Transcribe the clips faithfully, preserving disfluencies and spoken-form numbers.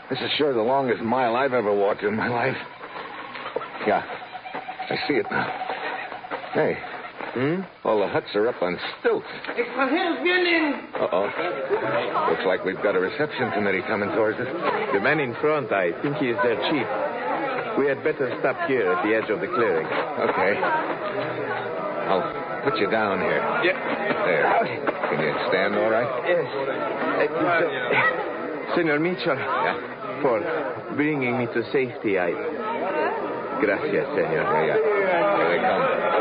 This is sure the longest mile I've ever walked in my life. Yeah, I see it now. Hey. Hmm? All the huts are up on stilts. Uh-oh. Looks like we've got a reception committee coming towards us. The man in front, I think he is their chief. We had better stop here at the edge of the clearing. Okay. I'll put you down here. Yeah. There. Can you stand all right? Yes. Uh, Senor Mitchell. Yeah? For bringing me to safety, I... Gracias, senor. Yeah, yeah. Here they come.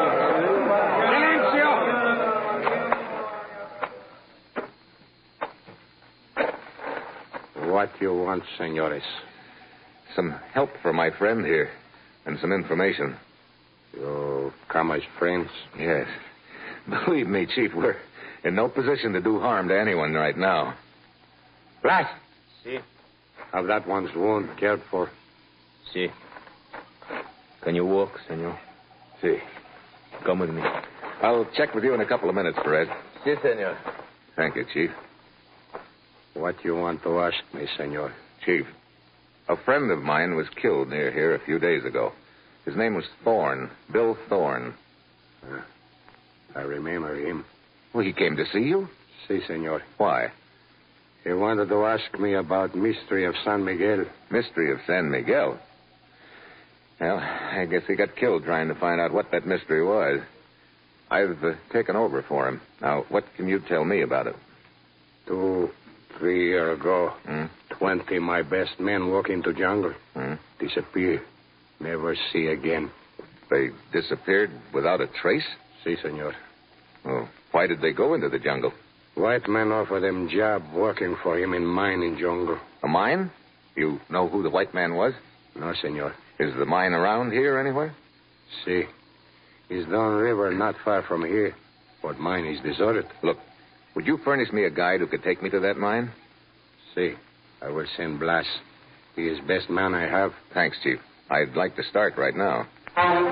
What you want, senores? Some help for my friend here, and some information. You come as friends? Yes. Believe me, Chief, we're in no position to do harm to anyone right now. Blas! Si. Have that one's wound cared for? Si. Can you walk, senor? See. Come with me. I'll check with you in a couple of minutes, Fred. Si, senor. Thank you, Chief. What you want to ask me, senor? Chief, a friend of mine was killed near here a few days ago. His name was Thorne, Bill Thorne. Uh, I remember him. Well, he came to see you? Si, senor. Why? He wanted to ask me about mystery of San Miguel. Mystery of San Miguel? Well, I guess he got killed trying to find out what that mystery was. I've uh, taken over for him. Now, what can you tell me about it? Two, three years ago, Hmm? twenty my best men walk into jungle. Hmm? Disappear. Never see again. They disappeared without a trace? Si, senor. Well, why did they go into the jungle? White man offer them job working for him in mine in jungle. A mine? You know who the white man was? No, senor. Is the mine around here anywhere? Si. It's down river not far from here. But mine is deserted. Look, would you furnish me a guide who could take me to that mine? Si. I will send Blas. He is best man I have. Thanks, Chief. I'd like to start right now.